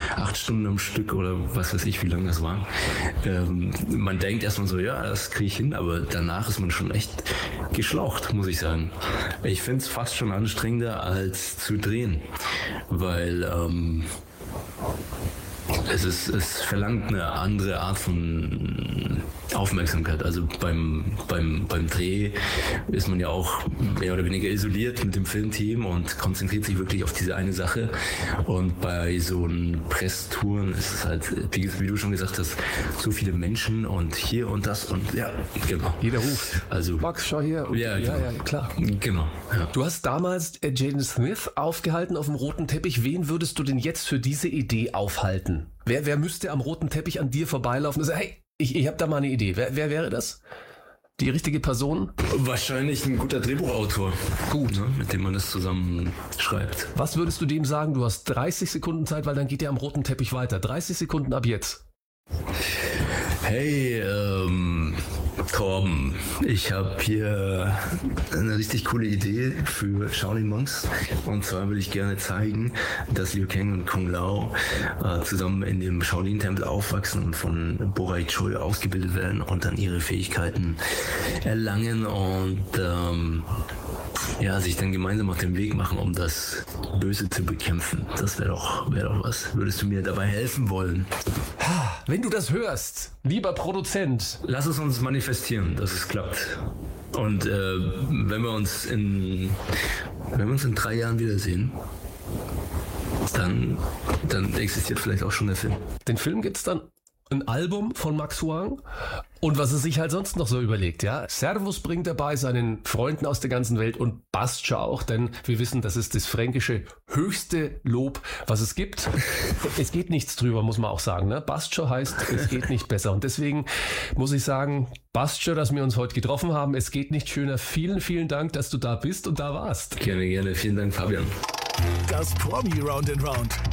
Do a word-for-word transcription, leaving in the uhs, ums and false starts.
acht Stunden am Stück oder was weiß ich, wie lange das war. Ähm, man denkt erstmal so, ja, das kriege ich hin, aber danach ist man schon echt geschlaucht, muss ich sagen. Ich finde es fast schon anstrengender als zu drehen, weil ähm, es, ist, es verlangt eine andere Art von Aufmerksamkeit. Also beim, beim, beim Dreh ist man ja auch mehr oder weniger isoliert mit dem Filmteam und konzentriert sich wirklich auf diese eine Sache. Und bei so einen Presstouren ist es halt, wie, wie du schon gesagt hast, so viele Menschen und hier und das und ja, genau. Jeder ruft. Also, Max, schau hier. Und, ja, genau. ja, ja, klar. Genau. Ja. Du hast damals äh, Jaden Smith aufgehalten auf dem roten Teppich. Wen würdest du denn jetzt für diese Idee aufhalten? Wer, wer müsste am roten Teppich an dir vorbeilaufen und sagen, hey, ich, ich habe da mal eine Idee. Wer, wer wäre das? Die richtige Person? Wahrscheinlich ein guter Drehbuchautor. Gut. Ne, mit dem man das zusammen schreibt. Was würdest du dem sagen? Du hast dreißig Sekunden Zeit, weil dann geht er am roten Teppich weiter. dreißig Sekunden ab jetzt. Hey, ähm, Torben, ich habe hier eine richtig coole Idee für Shaolin Monks. Und zwar will ich gerne zeigen, dass Liu Kang und Kung Lao äh, zusammen in dem Shaolin-Tempel aufwachsen und von Bo-Rai Choi ausgebildet werden und dann ihre Fähigkeiten erlangen und ähm, ja, sich dann gemeinsam auf den Weg machen, um das Böse zu bekämpfen. Das wäre doch, wär doch was. Würdest du mir dabei helfen wollen? Wenn du das hörst, lieber Produzent. Lass es uns manifestieren, dass es klappt. Und äh, wenn wir uns in wenn wir uns in drei Jahren wiedersehen, dann, dann existiert vielleicht auch schon der Film. Den Film gibt's dann ein Album von Max Huang und was er sich halt sonst noch so überlegt, ja. Servus bringt er bei seinen Freunden aus der ganzen Welt und Bastscha auch, denn wir wissen, das ist das fränkische höchste Lob, was es gibt. Es geht nichts drüber, muss man auch sagen, ne. Bastscha heißt, es geht nicht besser und deswegen muss ich sagen, Bastscha, dass wir uns heute getroffen haben, es geht nicht schöner. Vielen, vielen Dank, dass du da bist und da warst. Gerne, gerne. Vielen Dank, Fabian. Das Promi Round and Round.